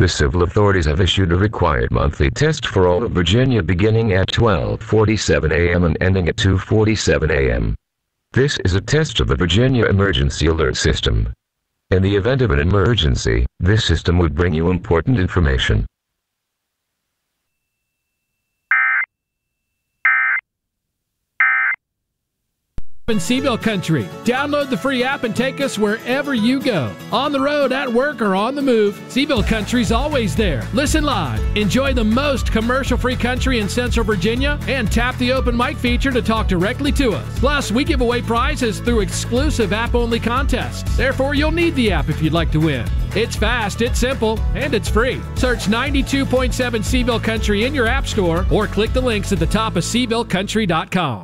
The civil authorities have issued a required monthly test for all of Virginia beginning at 12:47 a.m. and ending at 2:47 a.m. This is a test of the Virginia Emergency Alert System. In the event of an emergency, this system would bring you important information. In Seaville Country. Download the free app and take us wherever you go. On the road, at work, or on the move, Seaville Country's always there. Listen live. Enjoy the most commercial-free country in Central Virginia and tap the open mic feature to talk directly to us. Plus, we give away prizes through exclusive app-only contests. Therefore, you'll need the app if you'd like to win. It's fast, it's simple, and it's free. Search 92.7 Seaville Country in your app store or click the links at the top of SeavilleCountry.com.